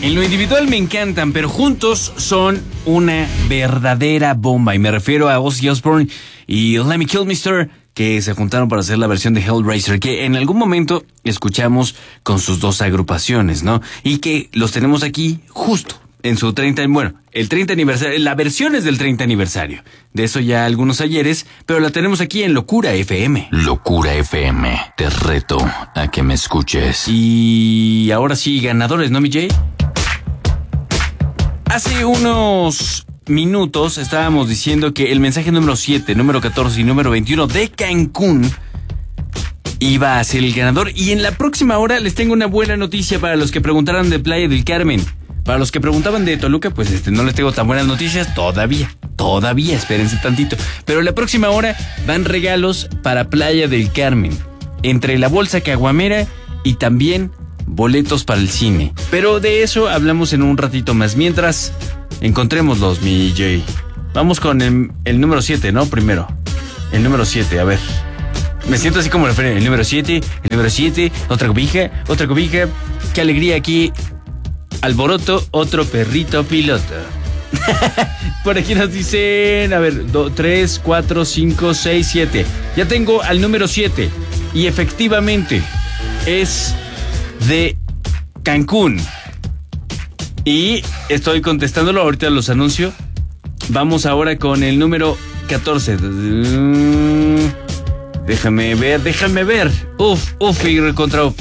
En lo individual me encantan, pero juntos son una verdadera bomba. Y me refiero a Ozzy Osbourne y Lemmy Kilmister, que se juntaron para hacer la versión de Hellraiser, que en algún momento escuchamos con sus dos agrupaciones, ¿no? Y que los tenemos aquí justo en su 30 aniversario. La versión es del 30 aniversario. De eso ya algunos ayeres, pero la tenemos aquí en Locura FM. Locura FM, te reto a que me escuches. Y ahora sí, ganadores, ¿no, mi Jay? Hace unos minutos estábamos diciendo que el mensaje número 7, número 14 y número 21 de Cancún iba a ser el ganador. Y en la próxima hora les tengo una buena noticia para los que preguntaran de Playa del Carmen. Para los que preguntaban de Toluca, pues no les tengo tan buenas noticias todavía, espérense tantito. Pero en la próxima hora van regalos para Playa del Carmen, entre la bolsa caguamera y también boletos para el cine. Pero de eso hablamos en un ratito más. Mientras, encontrémoslos, mi Jay. Vamos con el número 7, ¿no? Primero. El número 7, a ver. Me siento así como el número 7, otra cobija. Qué alegría aquí. Alboroto, otro perrito piloto. Por aquí nos dicen, a ver, 3, 4, 5, 6, 7. Ya tengo al número 7. Y efectivamente, es de Cancún. Y estoy contestándolo, ahorita los anuncio. Vamos ahora con el número 14. Déjame ver. Uf, y recontra uf.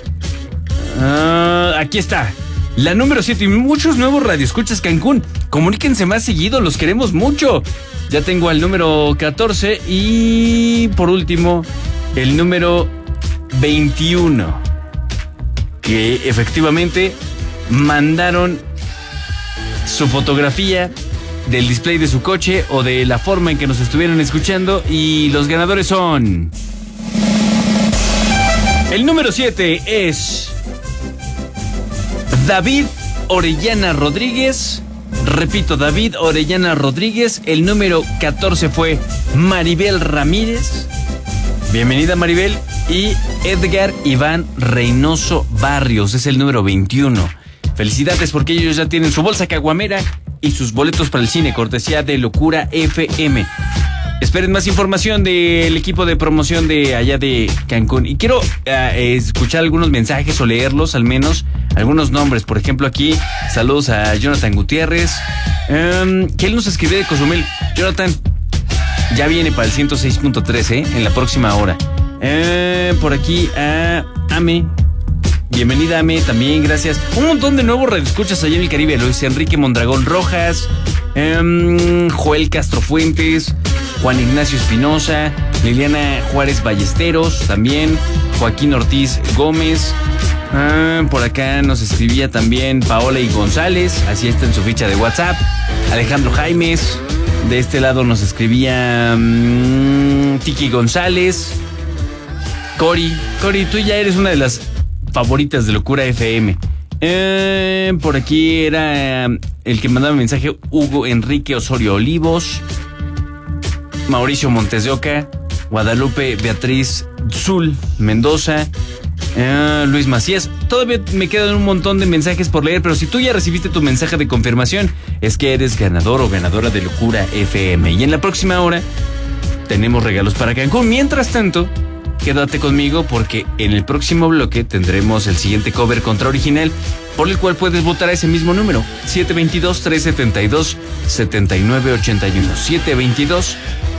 Aquí está. La número 7 y muchos nuevos radioescuchas Cancún. Comuníquense más seguido, los queremos mucho. Ya tengo al número 14 y por último el número 21. Que efectivamente mandaron su fotografía del display de su coche o de la forma en que nos estuvieron escuchando. Y los ganadores son... El número 7 es... David Orellana Rodríguez. Repito, David Orellana Rodríguez. El número 14 fue Maribel Ramírez. Bienvenida, Maribel. Y Edgar Iván Reynoso Barrios es el número 21. Felicidades porque ellos ya tienen su bolsa caguamera y sus boletos para el cine, cortesía de Locura FM. Esperen más información del equipo de promoción de allá de Cancún. Y quiero escuchar algunos mensajes o leerlos, al menos algunos nombres. Por ejemplo, aquí, saludos a Jonathan Gutiérrez, que él nos escribió de Cozumel. Jonathan, ya viene para el 106.3, en la próxima hora. Por aquí a Ame. Bienvenida, Ame, también, gracias. Un montón de nuevos radioescuchas allá en el Caribe. Luis Enrique Mondragón Rojas, Joel Castro Fuentes, Juan Ignacio Espinosa, Liliana Juárez Ballesteros, también Joaquín Ortiz Gómez. Por acá nos escribía también Paola y González, así está en su ficha de WhatsApp. Alejandro Jaimes, de este lado nos escribía Tiki González. Cori, tú ya eres una de las favoritas de Locura FM. Por aquí era el que mandaba mensaje, Hugo Enrique Osorio Olivos, Mauricio Montes de Oca, Guadalupe Beatriz Zul Mendoza, Luis Macías. Todavía me quedan un montón de mensajes por leer, pero si tú ya recibiste tu mensaje de confirmación, es que eres ganador o ganadora de Locura FM. Y en la próxima hora tenemos regalos para Cancún. Mientras tanto, quédate conmigo porque en el próximo bloque tendremos el siguiente cover contra original, por el cual puedes votar a ese mismo número, 722-372-7981.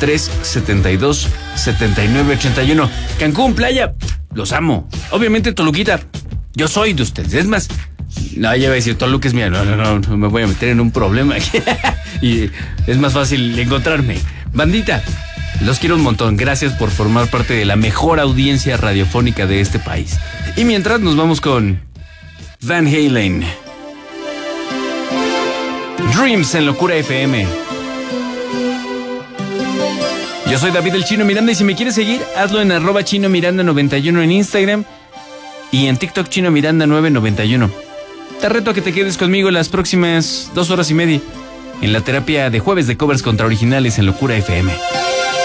722-372-7981. Cancún, playa, los amo. Obviamente Toluquita, yo soy de ustedes. Es más, no, ya voy a decir, Toluca es mía. No, me voy a meter en un problema. Y es más fácil encontrarme. Bandita, los quiero un montón. Gracias por formar parte de la mejor audiencia radiofónica de este país. Y mientras nos vamos con Van Halen. Dreams en Locura FM. Yo soy David el Chino Miranda y si me quieres seguir, hazlo en @ChinoMiranda91 en Instagram y en TikTok Chino Miranda 991. Te reto a que te quedes conmigo las próximas 2 horas y media en la terapia de jueves de covers contra originales en Locura FM.